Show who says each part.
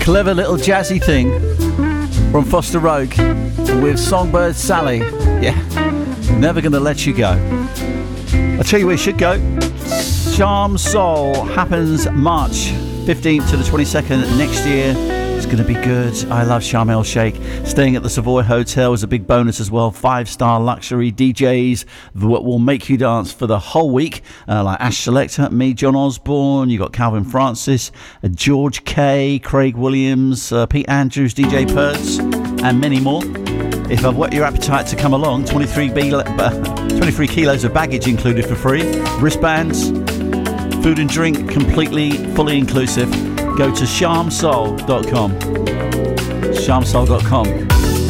Speaker 1: Clever little jazzy thing from Foster Rogue with Songbird Sally. Yeah, Never Gonna Let You Go. I'll tell you where you should go. Charm Soul happens March 15th to the 22nd next year. It's going to be good. I love Sharm El Sheikh. Staying at the Savoy Hotel is a big bonus as well. 5-star luxury DJs that will make you dance for the whole week. Like Ash Selector, me, John Osborne. You got Calvin Francis, George Kay, Craig Williams, Pete Andrews, DJ Pertz, and many more. If I've whet your appetite to come along, 23 kilos of baggage included for free. Wristbands, food and drink completely, fully inclusive. Go to charmsoul.com. charmsoul.com.